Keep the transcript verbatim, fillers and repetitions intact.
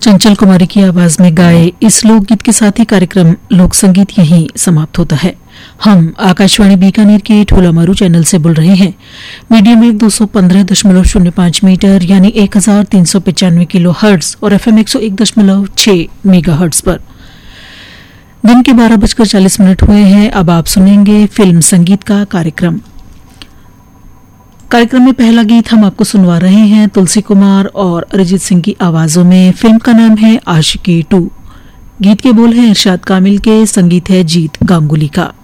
चंचल कुमारी की आवाज में गाए इस लोकगीत के साथ ही कार्यक्रम लोक संगीत यहीं समाप्त होता है। हम आकाशवाणी बीकानेर के ठोलामारू चैनल से बोल रहे हैं। मीडियम वेव दो सौ पंद्रह दशमलव शून्य पांच मीटर यानी एक हजार तीन सौ पचानवे किलो हर्ट्ज और एफएम एक सौ एक दशमलव छह मेगा हर्ट्ज पर। दिन के बारह बजकर चालीस मिनट हुए हैं। अब आप सुनेंगे फिल्म संगीत का कार्यक्रम। कार्यक्रम में पहला गीत हम आपको सुनवा रहे हैं तुलसी कुमार और अरिजीत सिंह की आवाजों में। फिल्म का नाम है आशिकी टू। गीत के बोल हैं इरशाद कामिल के, संगीत है जीत गांगुली का।